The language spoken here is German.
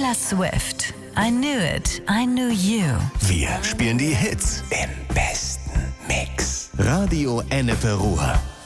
Taylor Swift. I knew it, I knew you. Wir spielen die Hits im besten Mix. Radio Ennepe Ruhr.